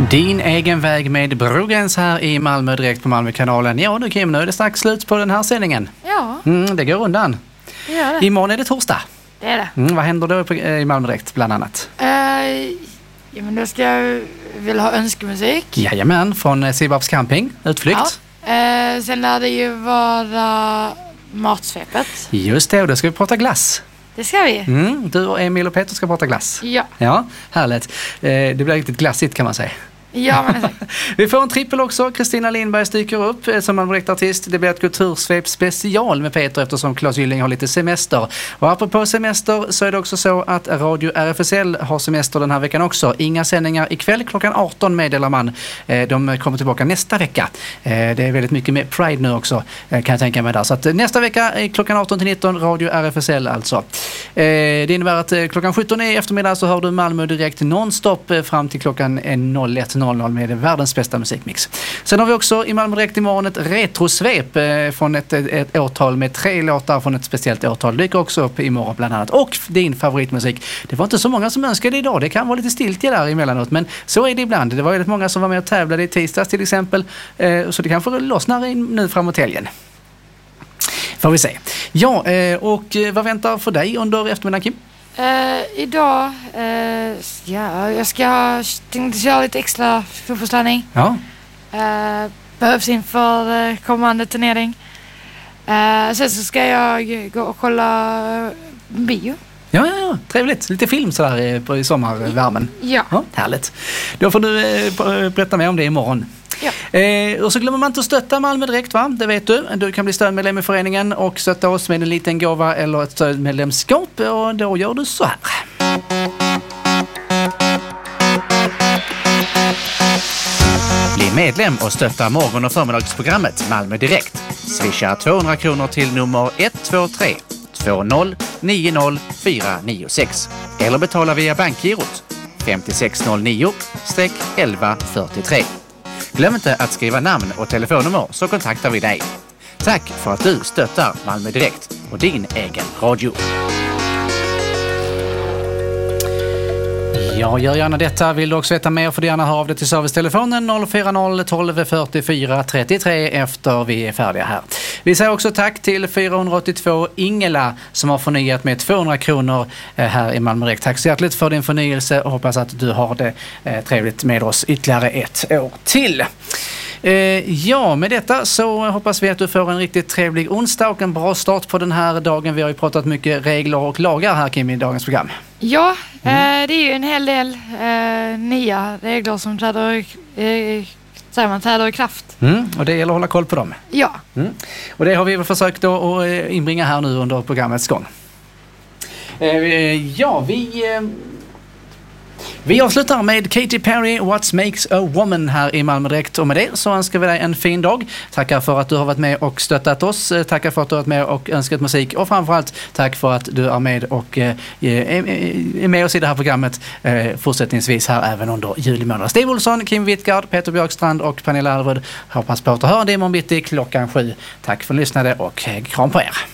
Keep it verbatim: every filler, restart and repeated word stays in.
Din egen väg med Brogräns här i Malmö direkt på Malmökanalen. Ja du Kim, nu är det strax slut på den här sändningen. Ja. Mm, det går undan. Det gör det. Imorgon är det torsdag. Det är det. Mm, vad händer då på, i Malmö direkt bland annat? Uh, ja, men då ska jag vilja ha önskemusik. Jajamän, från Sibbarps camping, utflykt. Ja. Uh, sen lär det ju vara matsvepet. Just det, och då ska vi prata glass. Det ska vi. Mm, du och Emil och Peter ska prata glass. Ja. Ja, härligt. Eh, det blir riktigt glassigt kan man säga. Ja, men det Vi får en trippel också. Kristina Lindberg sticker upp som en direkt artist. Det blir ett kultursvep special med Peter eftersom Claes Gylling har lite semester. Och apropå semester så är det också så att Radio R F S L har semester den här veckan också. Inga sändningar ikväll klockan arton meddelar man. De kommer tillbaka nästa vecka. Det är väldigt mycket med Pride nu också kan jag tänka mig där. Så att nästa vecka klockan arton till nitton Radio R F S L alltså. Det innebär att klockan sjutton i eftermiddag så hör du Malmö direkt nonstop fram till klockan noll ett noll noll med världens bästa musikmix. Sen har vi också i Malmö direkt imorgon ett retrosvep eh, från ett, ett årtal med tre låtar från ett speciellt årtal. Det dyker också upp imorgon bland annat. Och din favoritmusik. Det var inte så många som önskade idag. Det kan vara lite stiltje där emellanåt, men så är det ibland. Det var väldigt många som var med och tävlade i tisdags till exempel. Eh, så det kanske lossnar in nu framåt helgen. Får vi se. Ja, eh, och vad väntar för dig under eftermiddagen, Kim? Uh, idag, uh, ja, jag ska tänkte köra lite extra fotbollsträning. Ja. Uh, behövs inför uh, kommande turnering. Uh, sen så ska jag gå och kolla uh, bio. Ja, ja, ja, trevligt. Lite film sådär på, i sommarvärmen. Ja. Ja, härligt. Då får du eh, berätta mer om det imorgon. Ja. Eh, och så glömmer man inte att stötta Malmö direkt, va? Det vet du. Du kan bli stödmedlem i föreningen och stötta oss med en liten gåva eller ett stödmedlemskap. Och då gör du så här. Bli medlem och stötta morgon- och förmiddagsprogrammet Malmö direkt. Swisha tvåhundra kronor till nummer ett två tre två noll nio noll fyra nio sex eller betala via bankgirot fem sex noll nio elva fyrtiotre. Glöm inte att skriva namn och telefonnummer så kontaktar vi dig. Tack för att du stöttar Malmö direkt och din egen radio. Ja, gör gärna detta. Vill du också veta mer får du gärna höra av dig till servicetelefonen noll fyra noll tolv fyrtiofyra trettiotre efter vi är färdiga här. Vi säger också tack till fyrahundraåttiotvå Ingela som har förnyat med tvåhundra kronor här i Malmö direkt. Tack så hjärtligt för din förnyelse och hoppas att du har det eh, trevligt med oss ytterligare ett år till. Eh, ja, med detta så hoppas vi att du får en riktigt trevlig onsdag och en bra start på den här dagen. Vi har ju pratat mycket regler och lagar här, Kim, i dagens program. Ja, mm. eh, det är ju en hel del eh, nya regler som träder, eh, säger man, träder i kraft. Mm, och det gäller att hålla koll på dem. Ja. Mm. Och det har vi försökt att inbringa här nu under programmets gång. Eh, ja, vi... Eh, Vi avslutar med Katy Perry, What Makes a Woman här i Malmö direkt. Och med det så önskar vi dig en fin dag. Tackar för att du har varit med och stöttat oss. Tackar för att du har varit med och önskat musik. Och framförallt tack för att du är med och eh, är med oss i det här programmet eh, fortsättningsvis här även under julimånad. Steve Olsson, Kim Wittgard, Peter Björkstrand och Pernilla Alrud. Hoppas på att höra det imorgon bitti klockan sju. Tack för att ni lyssnade och kram på er.